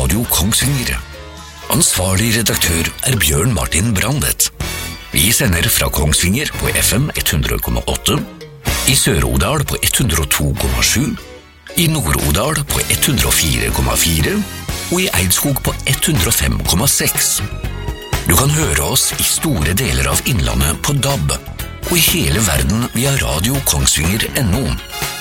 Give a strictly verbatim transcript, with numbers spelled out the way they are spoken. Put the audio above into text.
Radio Kongsvinger. Ansvarlig redaktør er Bjørn Martin Brandet. Vi sender fra Kongsvinger på F M hundre komma åtte, i Sør-Odal på hundre og to komma sju, i Nord-Odal på hundre og fire komma fire og i Eidskog på hundre og fem komma seks. Du kan høre oss i store deler av Innlandet på D A B og i hele verden via radio kongsvinger punktum no.